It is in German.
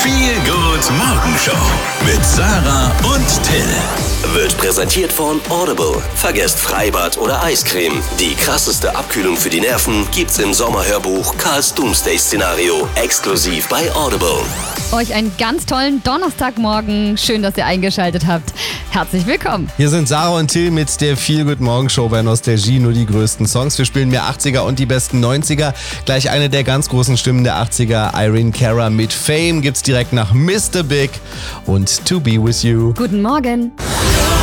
Feel Good Morgenshow mit Sarah und Till. Wird präsentiert von Audible. Vergesst Freibad oder Eiscreme. Die krasseste Abkühlung für die Nerven gibt's im Sommerhörbuch Karls Doomsday-Szenario. Exklusiv bei Audible. Euch einen ganz tollen Donnerstagmorgen. Schön, dass ihr eingeschaltet habt. Herzlich willkommen. Hier sind Sarah und Till mit der Feel Good Morgenshow bei Nostalgie. Nur die größten Songs. Wir spielen mehr 80er und die besten 90er. Gleich eine der ganz großen Stimmen der 80er, Irene Cara mit Fame, gibt's direkt nach Mr. Big und To Be With You. Guten Morgen.